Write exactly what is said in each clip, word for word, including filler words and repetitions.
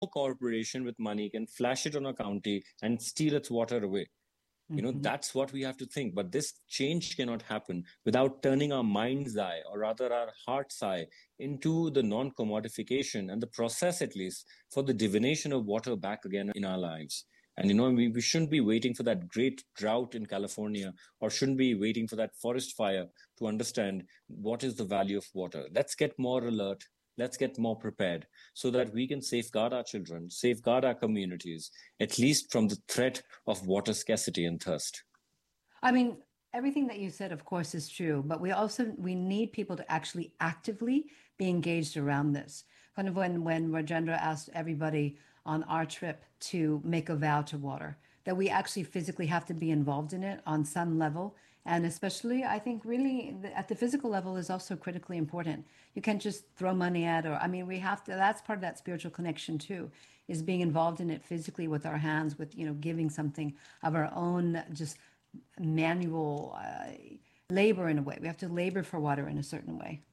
corporation with money can flash it on a county and steal its water away. You know, Mm-hmm. that's what we have to think. But this change cannot happen without turning our mind's eye, or rather our heart's eye, into the non-commodification and the process, at least, for the divination of water back again in our lives. And, you know, we, we shouldn't be waiting for that great drought in California, or shouldn't be waiting for that forest fire to understand what is the value of water. Let's get more alert. Let's get more prepared so that we can safeguard our children, safeguard our communities, at least from the threat of water scarcity and thirst. I mean, everything that you said, of course, is true, but we also we need people to actually actively be engaged around this. Kind of when when Rajendra asked everybody on our trip to make a vow to water, that we actually physically have to be involved in it on some level. And especially, I think really the, at the physical level is also critically important. You can't just throw money at, or I mean, we have to, that's part of that spiritual connection too, is being involved in it physically with our hands, with, you know, giving something of our own, just manual uh, labor in a way. We have to labor for water in a certain way.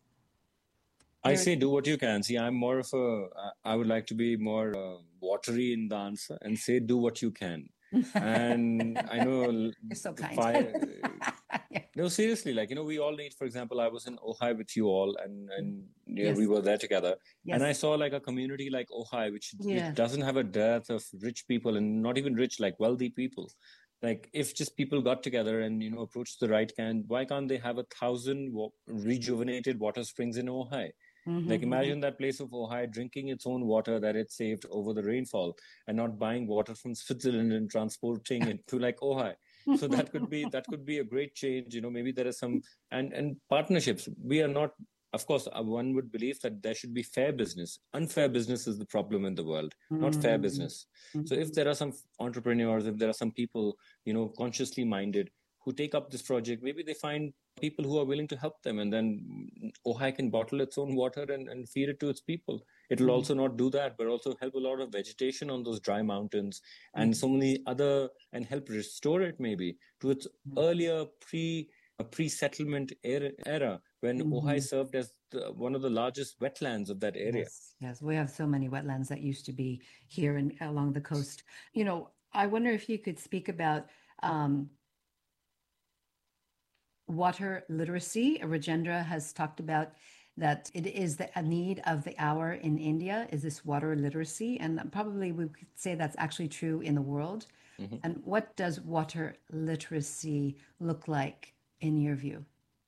I There, say do what you can. See, I'm more of a, I would like to be more uh, watery in the answer and say do what you can. And I know you're so the kind. fire. No, seriously, like, you know, we all need, for example, I was in Ojai with you all, and, and you know, we Yes, were there together. And I yes, saw like a community like Ojai, which, which yes. doesn't have a dearth of rich people, and not even rich, like wealthy people. Like, if just people got together and, you know, approached the right kind, why can't they have a thousand wa- rejuvenated water springs in Ojai? Like, Mm-hmm, imagine that place of Ojai drinking its own water that it saved over the rainfall, and not buying water from Switzerland and transporting it to like Ojai. So that could be that could be a great change. You know, maybe there are some and and partnerships. We are not, of course, uh, one would believe that there should be fair business. Unfair business is the problem in the world, not fair mm-hmm, business. So if mm-hmm. there are some entrepreneurs, if there are some people, you know, consciously minded, who take up this project, maybe they find people who are willing to help them, and then Ojai can bottle its own water and, and feed it to its people. It will also not do that, but also help a lot of vegetation on those dry mountains and so many other, and help restore it maybe to its earlier pre uh, pre-settlement era, era when Mm-hmm. Ojai served as the, one of the largest wetlands of that area. Yes, yes. We have so many wetlands that used to be here and along the coast. You know, I wonder if you could speak about um, water literacy. Rajendra has talked about that it is the, a need of the hour in India is this water literacy. And probably we could say that's actually true in the world. Mhm. And what does water literacy look like in your view?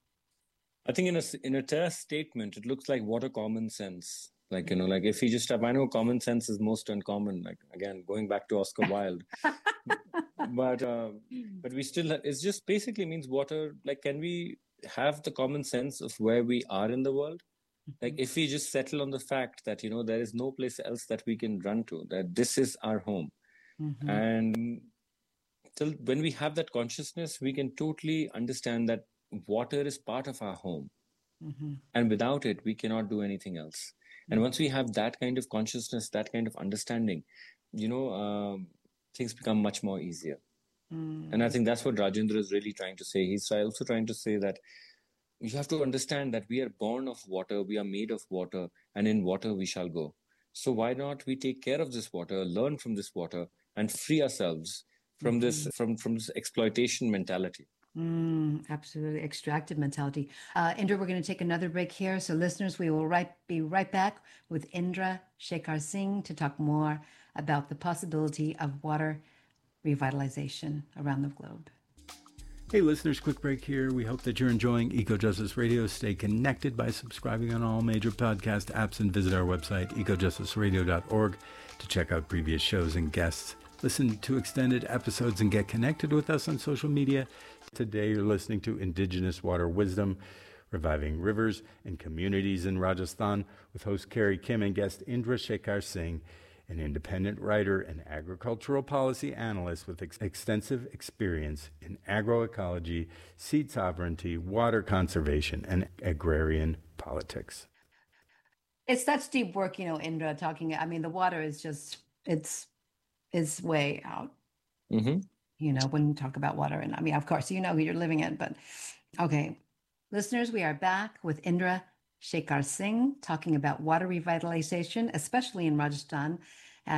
I think in a in a terse statement, it looks like water common sense. Like, you know, like if you just have, I know common sense is most uncommon. Like, again, going back to Oscar Wilde, but uh, but we still have, it's just basically means water. Like, can we have the common sense of where we are in the world? Like, if we just settle on the fact that, you know, there is no place else that we can run to, that this is our home, Mm-hmm. and till when we have that consciousness, we can totally understand that water is part of our home, Mm-hmm. and without it we cannot do anything else. And once we have that kind of consciousness, that kind of understanding, you know, um, things become much more easier. And I Mm-hmm. think that's what Rajendra is really trying to say. He's also trying to say that you have to understand that we are born of water, we are made of water, and in water we shall go. So why not we take care of this water, learn from this water, and free ourselves from this Mm-hmm. from from this exploitation mentality. Mm, absolutely. Extractive mentality. Uh, Indra, we're going to take another break here. So, listeners, we will right, be right back with Indra Shekhar Singh to talk more about the possibility of water revitalization around the globe. Hey listeners, quick break here. We hope that you're enjoying Eco Justice Radio. Stay connected by subscribing on all major podcast apps and visit our website, eco justice radio dot org, to check out previous shows and guests. Listen to extended episodes and get connected with us on social media. Today you're listening to Indigenous Water Wisdom, Reviving Rivers and Communities in Rajasthan, with host Carrie Kim and guest Indra Shekhar Singh, an independent writer and agricultural policy analyst with ex- extensive experience in agroecology, seed sovereignty, water conservation, and agrarian politics. It's such deep work, you know, Indra, talking. I mean, the water is just, it's, it's way out, Mm-hmm. you know, when you talk about water. And I mean, of course, you know who you're living in, but okay. Listeners, we are back with Indra Shekhar Singh talking about water revitalization, especially in Rajasthan.